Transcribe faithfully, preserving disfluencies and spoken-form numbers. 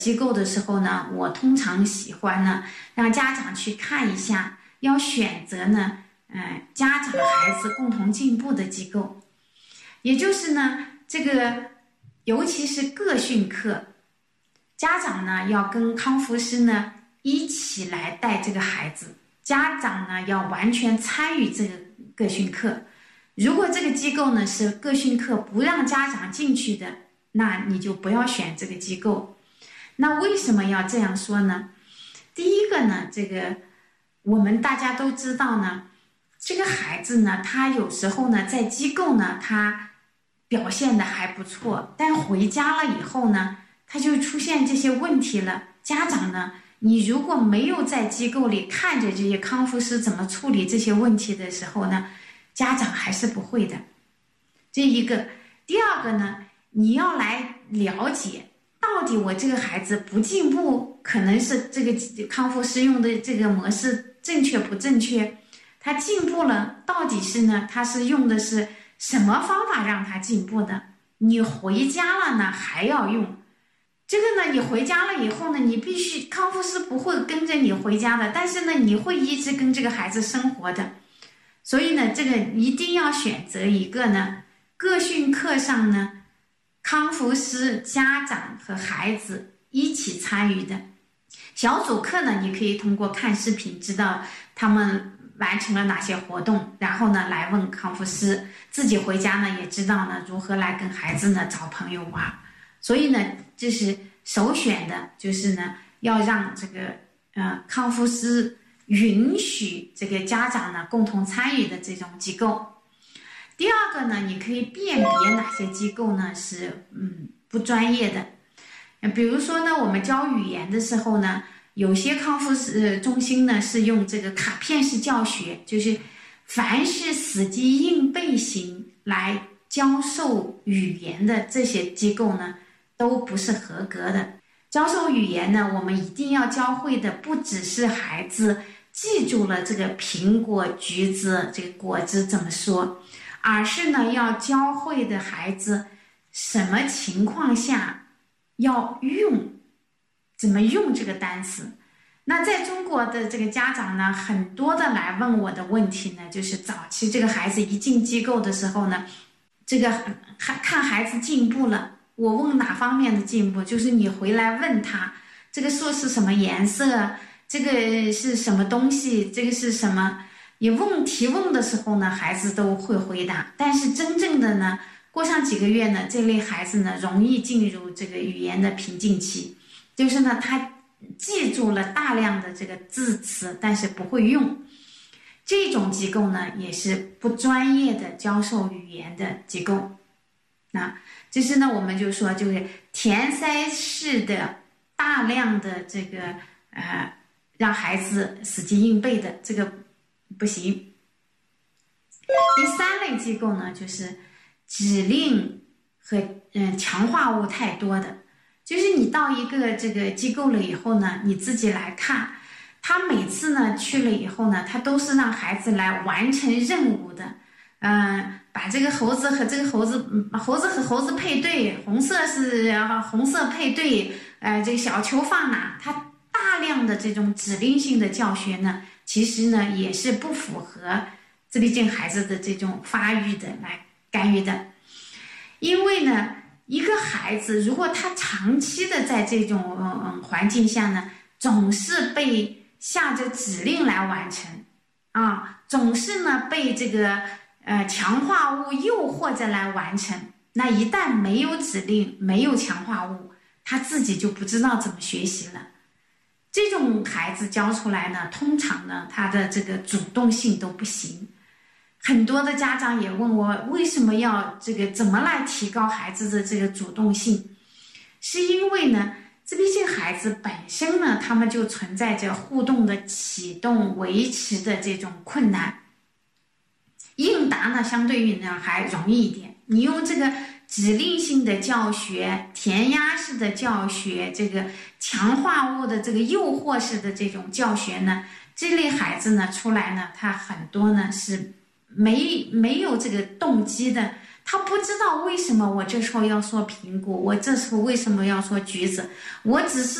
机构的时候呢，我通常喜欢呢让家长去看一下，要选择呢，呃，家长孩子共同进步的机构，也就是呢，这个尤其是个训课，家长呢要跟康复师呢一起来带这个孩子，家长呢要完全参与这个个训课。如果这个机构呢是个训课不让家长进去的，那你就不要选这个机构。那为什么要这样说呢？第一个呢，这个我们大家都知道呢，这个孩子呢，他有时候呢在机构呢他表现的还不错，但回家了以后呢，他就出现这些问题了。家长呢，你如果没有在机构里看着这些康复师怎么处理这些问题的时候呢，家长还是不会的。这一个。第二个呢，你要来了解到底我这个孩子不进步，可能是这个康复师用的这个模式正确不正确，他进步了，到底是呢他是用的是什么方法让他进步的？你回家了呢还要用这个呢，你回家了以后呢，你必须康复师不会跟着你回家的，但是呢你会一直跟这个孩子生活的。所以呢这个一定要选择一个呢个训课上呢康复师、家长和孩子一起参与的。小组课呢，你可以通过看视频知道他们完成了哪些活动，然后呢来问康复师，自己回家呢也知道呢如何来跟孩子呢找朋友玩。所以呢这是首选的，就是呢要让这个呃康复师允许这个家长呢共同参与的这种机构。第二个呢，你可以辨别哪些机构呢是嗯不专业的。比如说呢，我们教语言的时候呢，有些康复师中心呢是用这个卡片式教学，就是凡是死记硬背型来教授语言的这些机构呢都不是合格的。教授语言呢，我们一定要教会的不只是孩子记住了这个苹果、橘子这个果子怎么说，而是呢要教会的孩子什么情况下要用，怎么用这个单词。那在中国的这个家长呢，很多的来问我的问题呢，就是早期这个孩子一进机构的时候呢，这个看孩子进步了，我问哪方面的进步，就是你回来问他这个树是什么颜色，这个是什么东西，这个是什么，你问提问的时候呢，孩子都会回答。但是真正的呢，过上几个月呢，这类孩子呢容易进入这个语言的瓶颈期，就是呢他记住了大量的这个字词，但是不会用。这种机构呢也是不专业的教授语言的机构。那这是呢我们就说就是填塞式的大量的这个呃让孩子死记硬背的，这个不行。第三类机构呢，就是指令和嗯强化物太多的，就是你到一个这个机构了以后呢，你自己来看，他每次呢去了以后呢，他都是让孩子来完成任务的。嗯，把这个猴子和这个猴子，猴子和猴子配对，红色是红色配对，呃，这个小球放哪？他大量的这种指令性的教学呢，其实呢也是不符合自闭症孩子的这种发育的来干预的。因为呢，一个孩子如果他长期的在这种嗯环境下呢，总是被下着指令来完成，啊，总是呢被这个呃强化物诱惑着来完成，那一旦没有指令，没有强化物，他自己就不知道怎么学习了。这种孩子教出来呢，通常呢他的这个主动性都不行。很多的家长也问我，为什么要这个怎么来提高孩子的这个主动性？是因为呢，自闭症孩子本身呢，他们就存在着互动的启动、维持的这种困难。应答呢，相对于呢还容易一点。你用这个指令性的教学、填鸭式的教学、这个强化物的这个诱惑式的这种教学呢，这类孩子呢出来呢，他很多呢是没没有这个动机的， 他不知道为什么我这时候要说苹果，我这时候为什么要说橘子，我只是